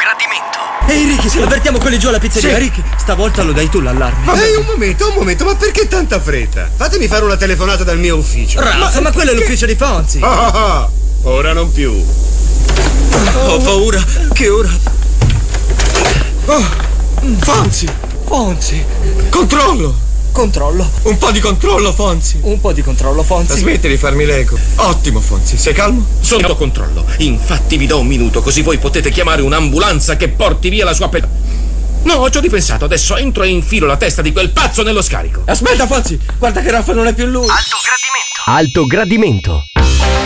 gradimento. Ehi Ricky, avvertiamo quelli giù alla pizzeria. Sì. Ricky, stavolta lo dai tu l'allarme. Ehi, un momento, ma perché tanta fretta? Fatemi fare una telefonata dal mio ufficio. Ralph, ma quello è l'ufficio di Fonzi. Ora non più. Ho paura che ora... Fonzi, controllo. Controllo. Un po' di controllo, Fonzi. Un po' di controllo, Fonzi. Smetti di farmi l'eco. Ottimo, Fonzi. Sei calmo? Sotto controllo. Infatti vi do un minuto, così voi potete chiamare un'ambulanza che porti via la sua No, ci ho ripensato. Adesso entro e infilo la testa di quel pazzo nello scarico. Aspetta, Fonzi. Guarda che Ralph non è più lui. Alto gradimento. Alto gradimento.